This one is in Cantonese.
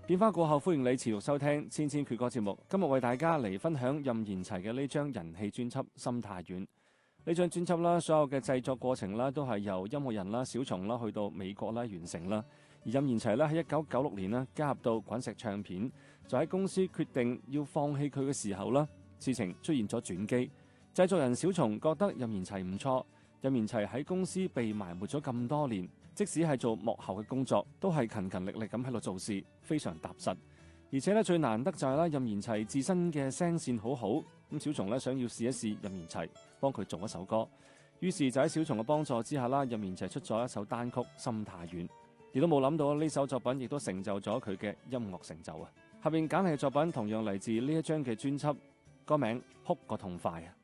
變化過後，歡迎你持續收聽《千千闕歌》節目。今日為大家嚟分享任賢齊嘅呢張人氣專輯《心太軟》。呢張專輯啦，所有嘅製作過程啦，都係由音樂人啦小松啦去到美國啦完成啦。而任賢齊咧喺1996年啦加入到滾石唱片，就喺公司決定要放棄佢嘅時候啦，事情出現咗轉機。製作人小松覺得任賢齊唔錯，任賢齊喺公司被埋沒咗咁多年，即使係做幕後嘅工作，都係勤勤力力咁喺度做事，非常踏實。而且咧最難得就係任賢齊自身嘅聲線好好，咁小松咧想要試一試任賢齊幫佢做一首歌，於是就喺小松嘅幫助之下啦，任賢齊出咗一首單曲《心太軟》，亦都冇諗到呢首作品亦都成就咗佢嘅音樂成就啊！下邊揀嚟嘅作品同樣嚟自呢一張嘅專輯，歌名《哭個痛快》啊！